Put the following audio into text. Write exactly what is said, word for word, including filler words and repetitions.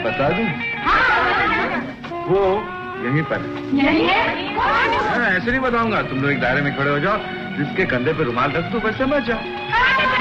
बता दूं? वो यहीं पर यहीं है? ऐसे नहीं बताऊंगा। तुम लोग एक दायरे में खड़े हो जाओ, जिसके कंधे पे रुमाल रख दो, बस समझ जाओ।